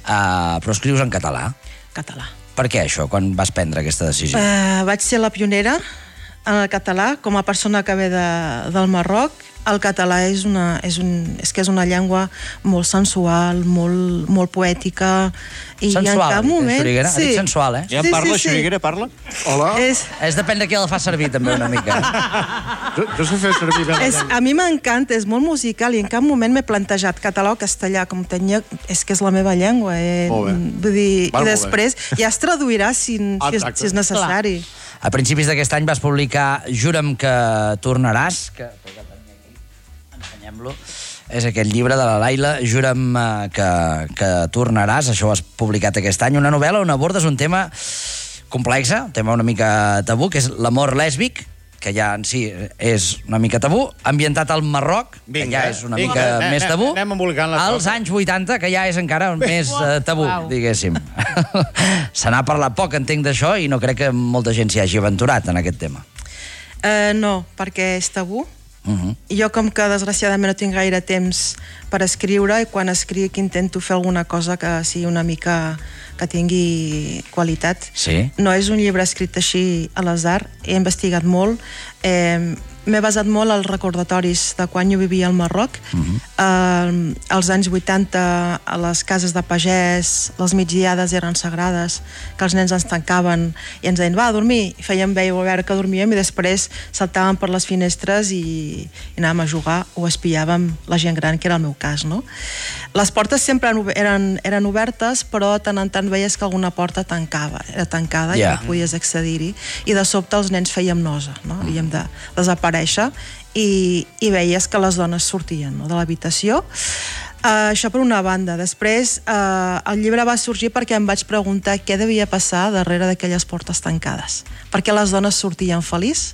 però escrius en català. Català. Per què això, quan vas prendre aquesta decisió? Vaig ser la pionera en el català, com a persona que ve del Marroc. El català és una llengua molt sensual, molt poètica, i sensual, en cap moment... Xuriguera? Sí. Ha dit sensual, eh? Ja en parla, Xuriguera, parla? Hola. És depèn de qui la fa servir, també, una mica. Jo sé fer servir bé la llengua. A mi m'encanta, és molt musical, i en cap moment m'he plantejat català o castellà, com tenia... És que és la meva llengua, Molt bé. Vull dir, Val, i després ja es traduirà si és necessari. A principis d'aquest any vas publicar Jura'm que tornaràs, que ensenyem-lo, és aquest llibre de la Laila, Jura'm que tornaràs, això ho has publicat aquest any, una novel·la on abordes un tema complex, un tema una mica tabú, que és l'amor lèsbic, que ja en si és una mica tabú, ambientat al Marroc, que ja és una mica més tabú, als anys 80, que ja és encara més tabú, diguéssim. Se n'ha parlat poc, entenc, d'això, i no crec que molta gent s'hi hagi aventurat en aquest tema. No, perquè és tabú. Jo, com que desgraciadament no tinc gaire temps per escriure, i quan escric intento fer alguna cosa que sigui una mica que tingui qualitat. Sí. No és un llibre escrit així a l'atzar, he investigat molt, m'he basat molt als recordatoris de quan jo vivia al Marroc. Als anys 80, a les cases de pagès, les migdiades eren sagrades, que els nens ens tancaven i ens deien, va, a dormir, i fèiem veure que dormíem, i després saltàvem per les finestres i anàvem a jugar o espiàvem la gent gran, que era el meu cas, no? Les portes sempre eren obertes, però tant en tant veies que alguna porta era tancada i no podies accedir-hi, i de sobte els nens fèiem nosa, no? Havíem de desaparèixer i veies que les dones sortien, no?, de l'habitació. Això per una banda. Després el llibre va sorgir perquè em vaig preguntar què devia passar darrere d'aquelles portes tancades, perquè les dones sortien feliç,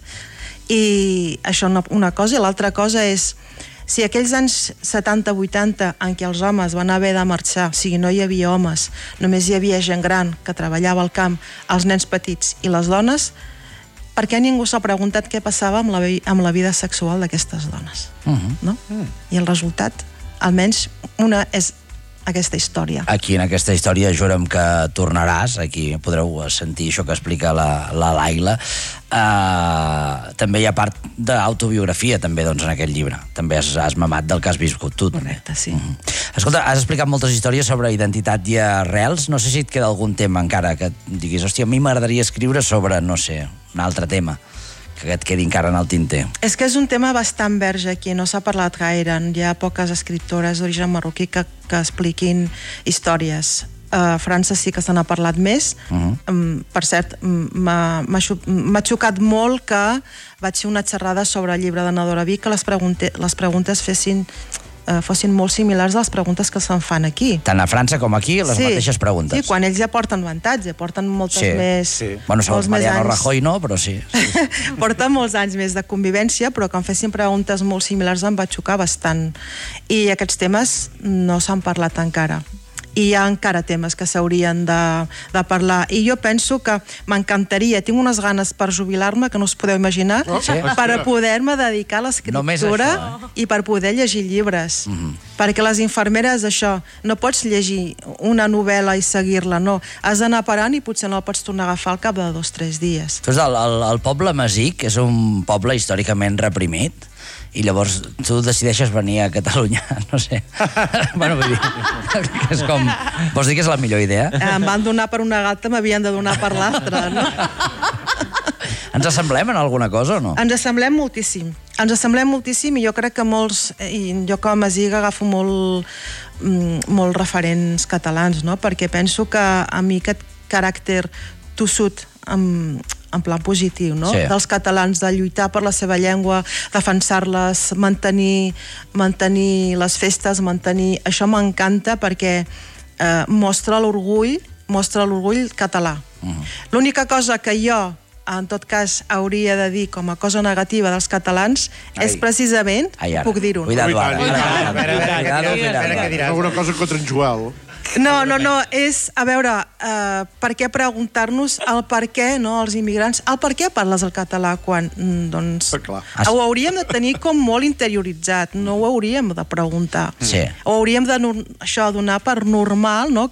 i això una cosa, i l'altra cosa és si aquells anys 70-80 en què els homes van haver de marxar, o sigui, no hi havia homes, només hi havia gent gran que treballava al camp, els nens petits i les dones, per què ningú s'ha preguntat què passava amb la vida sexual d'aquestes dones? No? I el resultat, almenys una, és aquesta història. Aquí, en aquesta història, Jura'm que tornaràs, aquí podreu sentir això que explica la Laila. També hi ha part d'autobiografia, també, doncs, en aquest llibre. També has mamat del que has viscut tu. Correcte, sí. Escolta, has explicat moltes històries sobre identitat i arrels. No sé si et queda algun tema encara que diguis, hòstia, a mi m'agradaria escriure sobre, no sé, un altre tema que et quedi encara en el tinter. És que és un tema bastant verge aquí, no s'ha parlat gaire. Hi ha poques escriptores d'origen marroquí que expliquin històries. A França sí que se n'ha parlat més. Per cert, m'ha xocat molt que vaig fer una xerrada sobre el llibre de Nadora Vic, que les preguntes fossin molt similars a les preguntes que se'n fan aquí. Tant a França com aquí, les mateixes preguntes. Sí, quan ells ja porten avantatge, porten moltes més... Bueno, segons Mariano Rajoy no, però sí. Porten molts anys més de convivència, però que em fessin preguntes molt similars em va xocar bastant. I aquests temes no s'han parlat encara. I hi ha encara temes que s'haurien de parlar. I jo penso que m'encantaria, tinc unes ganes per jubilar-me que no us podeu imaginar, per poder-me dedicar a l'escriptura i per poder llegir llibres. Perquè les infermeres, això, no pots llegir una novel·la i seguir-la, no. Has d'anar parant i potser no la pots tornar a agafar al cap de 2 o 3 dies. El poble Masic és un poble històricament reprimit, i llavors tu decideixes venir a Catalunya, no sé. Bueno, vull dir, és com... Vols dir que és la millor idea? Em van donar per una gata, m'havien de donar per l'altra, no? Ens assemblem en alguna cosa o no? Ens assemblem moltíssim. Ens assemblem moltíssim, i jo crec que molts... I jo com a Masic agafo molt referents catalans, no? Perquè penso que a mi aquest caràcter tossut en plan positiu, no? Dels catalans, de lluitar per la seva llengua, defensar-les, mantenir les festes, Això m'encanta perquè mostra l'orgull català. L'única cosa que jo, en tot cas, hauria de dir com a cosa negativa dels catalans és precisament, puc dir-ho. Cuidado ara. Alguna cosa contra en Joel. No, és, a veure, per què preguntar-nos el per què, no, els immigrants, el per què parles el català quan, doncs, ho hauríem de tenir com molt interioritzat, no ho hauríem de preguntar. Ho hauríem de, això, donar per normal, no,